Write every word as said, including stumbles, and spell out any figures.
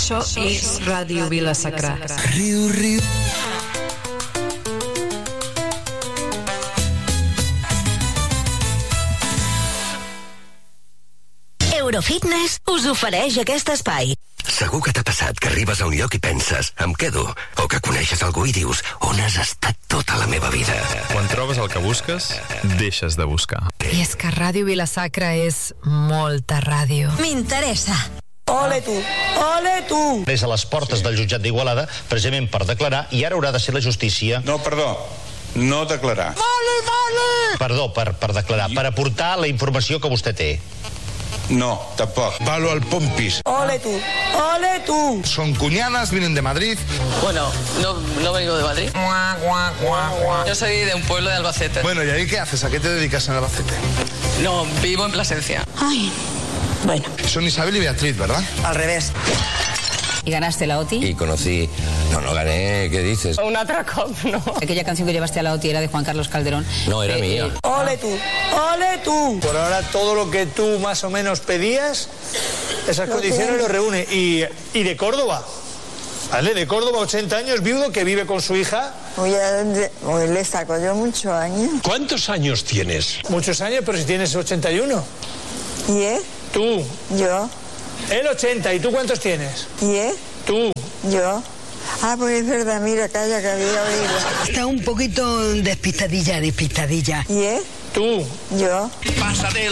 Això és Ràdio Vila-sacra. Riu, riu. Eurofitness us ofereix aquest espai. Segur que t'ha passat que arribes a un lloc i penses, em quedo, o que coneixes algú i dius, on has estat tota la meva vida? Quan trobes el que busques, deixes de buscar. I és que Ràdio Vila-sacra és molta ràdio. M'interessa. Ole tu, ole tu! És a les portes del jutjat d'Igualada, precisament per declarar, i ara haurà de ser la justícia... No, perdó, no declarar. Vale, vale! Perdó, per, per declarar, per aportar la informació que vostè té. No, tampoco. Palo al pompis. Ole tú, ole tú. Son cuñadas, vienen de Madrid. Bueno, no, no vengo de Madrid. Yo soy de un pueblo de Albacete. Bueno, ¿y ahí qué haces? ¿A qué te dedicas en Albacete? No, vivo en Plasencia. Ay, bueno. Son Isabel y Beatriz, ¿verdad? Al revés. ¿Y ganaste la O T I? Y conocí... No, no gané, ¿qué dices? Un atracón, no. Aquella canción que llevaste a la O T I era de Juan Carlos Calderón. No, era eh, mía. Eh, Ole tú, ole tú. Por ahora todo lo que tú más o menos pedías, esas lo condiciones lo reúne. Y, y de Córdoba, ¿vale? De Córdoba, ochenta años, viudo, que vive con su hija. Hoy, hoy le saco yo muchos años. ¿Cuántos años tienes? Muchos años, pero si tienes ochenta y uno. ¿Y él? Tú. Yo. Él ochenta, ¿y tú cuántos tienes? ¿Y él? Tú. Yo. Ah, pues es verdad, mira, calla que había oído. Está un poquito despistadilla, despistadilla. ¿Y él? Tú. Yo. Pásate